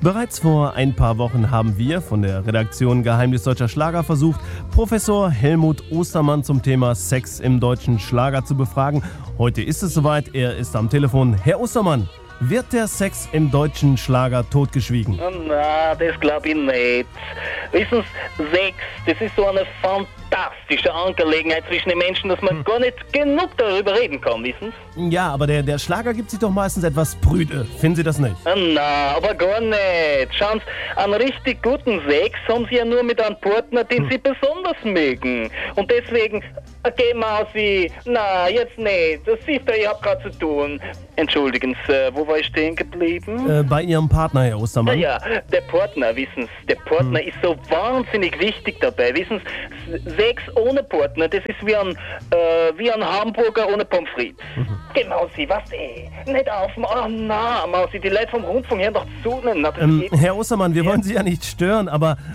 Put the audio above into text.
Bereits vor ein paar Wochen haben wir von der Redaktion Geheimnis Deutscher Schlager versucht, Professor Helmut Ostermann zum Thema Sex im deutschen Schlager zu befragen. Heute ist es soweit, er ist am Telefon. Herr Ostermann, wird der Sex im deutschen Schlager totgeschwiegen? Na, das glaube ich nicht. Wissen Sie, Sex, das ist so eine fantastische Angelegenheit zwischen den Menschen, dass man gar nicht genug darüber reden kann, wissen Sie? Ja, aber der Schlager gibt sich doch meistens etwas prüde. Finden Sie das nicht? Na, aber gar nicht. Schauen Sie, einen richtig guten Sex haben Sie ja nur mit einem Partner, den Sie besonders mögen. Und deswegen, geh Mausi, na, jetzt nicht. Das siehst du, ich hab grad zu tun. Entschuldigen Sie, wo war ich stehen geblieben? Bei Ihrem Partner, Herr Ostermann. Ja, der Partner, wissen Sie, der Partner ist so wahnsinnig wichtig dabei, wissen Sie, Sex ohne Partner, das ist wie ein Hamburger ohne Pommes frites. Geh Mausi, was nicht auf, oh na, Mausi, die Leute vom Rundfunk hören doch zu. Na, das geht. Herr Ostermann, wir wollen Sie ja nicht stören, aber